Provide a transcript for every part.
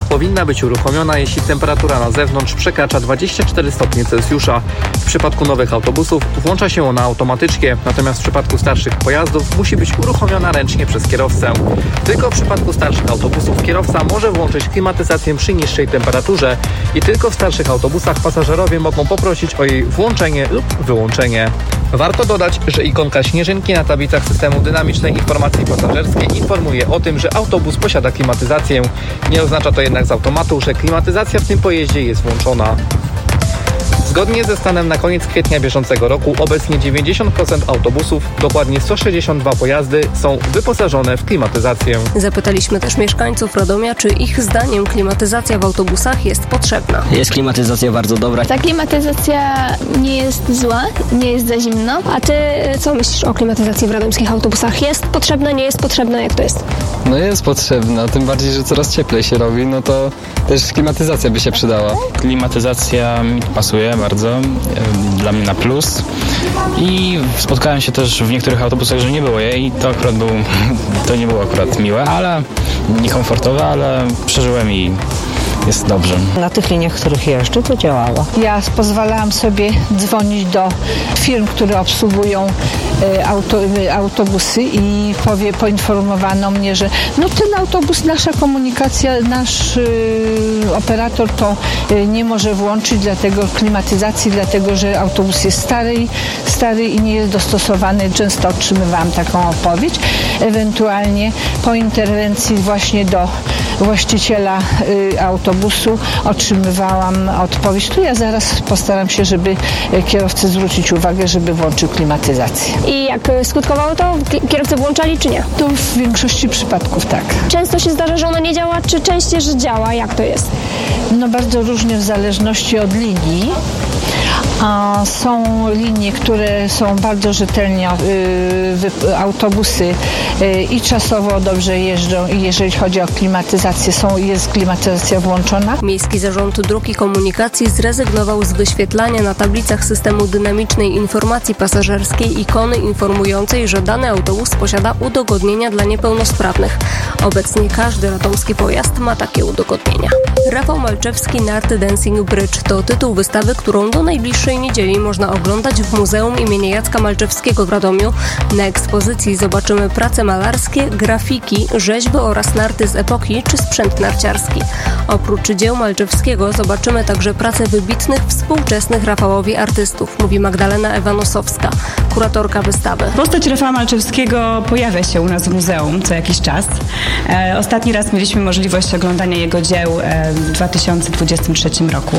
powinna być uruchomiona, jeśli temperatura na zewnątrz przekracza 24 stopnie Celsjusza. W przypadku nowych autobusów włącza się ona automatycznie, natomiast w przypadku starszych pojazdów musi być uruchomiona ręcznie przez kierowcę. Tylko w przypadku starszych autobusów kierowca może włączyć klimatyzację przy niższej temperaturze i tylko w starszych autobusach pasażerowie mogą poprosić o jej włączenie lub wyłączenie. Warto dodać, że ikonka śnieżynki na tablicach systemu dynamicznej informacji pasażerskiej informuje o tym, że autobus posiada klimatyzację. Nie oznacza to jednak z automatu, że klimatyzacja w tym pojeździe jest włączona. Zgodnie ze stanem na koniec kwietnia bieżącego roku obecnie 90% autobusów, dokładnie 162 pojazdy są wyposażone w klimatyzację. Zapytaliśmy też mieszkańców Radomia, czy ich zdaniem klimatyzacja w autobusach jest potrzebna. Jest klimatyzacja bardzo dobra. Ta klimatyzacja nie jest zła, nie jest za zimno. A ty co myślisz o klimatyzacji w radomskich autobusach? Jest potrzebna, nie jest potrzebna? Jak to jest? No jest potrzebna, tym bardziej, że coraz cieplej się robi, no to też klimatyzacja by się przydała. Klimatyzacja mi pasuje bardzo, dla mnie na plus i spotkałem się też w niektórych autobusach, że nie było jej i to nie było akurat miłe, ale niekomfortowe, ale przeżyłem i jest dobrze. Na tych liniach, których jeżdżę, to działało. Ja pozwalałam sobie dzwonić do firm, które obsługują autobusy i poinformowano mnie, że no ten autobus, nasza komunikacja, nasz operator to nie może włączyć klimatyzacji, dlatego że autobus jest stary i nie jest dostosowany. Często otrzymywałam taką odpowiedź. Ewentualnie po interwencji właśnie do właściciela autobusu otrzymywałam odpowiedź. Tu ja zaraz postaram się, żeby kierowcy zwrócić uwagę, żeby włączył klimatyzację. I jak skutkowało to? Kierowcy włączali czy nie? To w większości przypadków tak. Często się zdarza, że ona nie działa, czy częściej, że działa? Jak to jest? No bardzo różnie w zależności od linii. Są linie, które są bardzo rzetelnie, autobusy i czasowo dobrze jeżdżą i jeżeli chodzi o klimatyzację, jest klimatyzacja włączona. Miejski Zarząd Dróg i Komunikacji zrezygnował z wyświetlania na tablicach systemu dynamicznej informacji pasażerskiej ikony informującej, że dany autobus posiada udogodnienia dla niepełnosprawnych. Obecnie każdy radomski pojazd ma takie udogodnienia. Rafał Malczewski Narty Dancing Bridge to tytuł wystawy, którą do najbliższej niedzieli można oglądać w Muzeum imienia Jacka Malczewskiego w Radomiu. Na ekspozycji zobaczymy prace malarskie, grafiki, rzeźby oraz narty z epoki czy sprzęt narciarski. Oprócz dzieł Malczewskiego zobaczymy także prace wybitnych współczesnych Rafałowi artystów, mówi Magdalena Ewanosowska, kuratorka wystawy. Postać Rafała Malczewskiego pojawia się u nas w muzeum co jakiś czas. Ostatni raz mieliśmy możliwość oglądania jego dzieł w 2023 roku.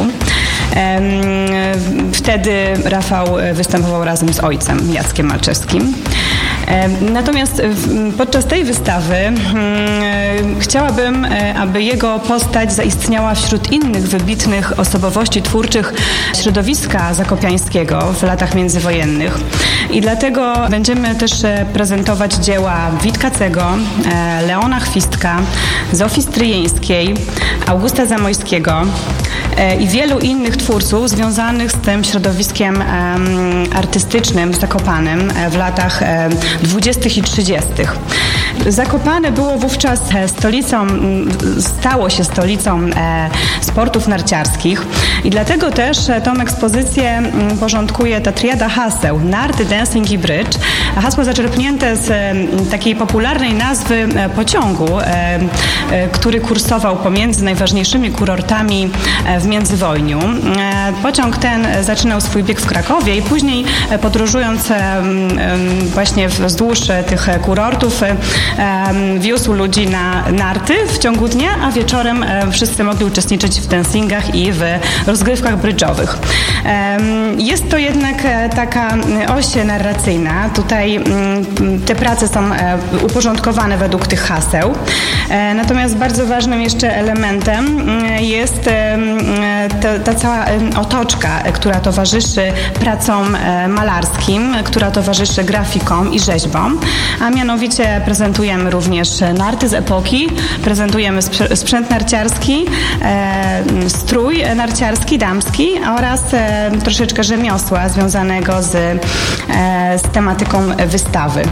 Wtedy Rafał występował razem z ojcem, Jackiem Malczewskim. Natomiast podczas tej wystawy chciałabym, aby jego postać zaistniała wśród innych wybitnych osobowości twórczych środowiska zakopiańskiego w latach międzywojennych. I dlatego będziemy też prezentować dzieła Witkacego, Leona Chwistka, Zofii Stryjeńskiej, Augusta Zamojskiego i wielu innych twórców związanych z tym środowiskiem artystycznym Zakopanem w latach 20. i 30. Zakopane było wówczas stało się stolicą sportów narciarskich i dlatego też tą ekspozycję porządkuje ta triada haseł narty, dancing i bridge. Hasło zaczerpnięte z takiej popularnej nazwy pociągu, który kursował pomiędzy najważniejszymi kurortami w międzywojniu. Pociąg ten zaczynał swój bieg w Krakowie i później podróżując właśnie wzdłuż tych kurortów wiózł ludzi na narty w ciągu dnia, a wieczorem wszyscy mogli uczestniczyć w dancingach i w rozgrywkach brydżowych. Jest to jednak taka oś narracyjna. Tutaj te prace są uporządkowane według tych haseł. Natomiast bardzo ważnym jeszcze elementem jest ta cała otoczka, która towarzyszy pracom malarskim, która towarzyszy grafikom i rzeźbom, a mianowicie prezentujemy również narty z epoki, prezentujemy sprzęt narciarski, strój narciarski, damski oraz troszeczkę rzemiosła związanego z tematyką wystawy.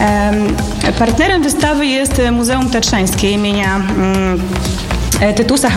Partnerem wystawy jest Muzeum Tatrzańskie imienia Tytusa